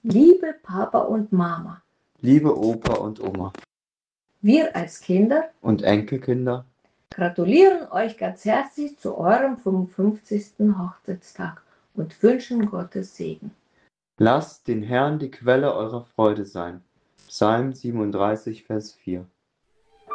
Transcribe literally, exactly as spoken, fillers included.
Liebe Papa und Mama, liebe Opa und Oma wir als Kinder und Enkelkinder gratulieren euch ganz herzlich zu eurem fünfundfünfzigsten Hochzeitstag und wünschen Gottes Segen. lasst den Herrn die Quelle eurer Freude sein. Psalm siebenunddreißig, Vers vier.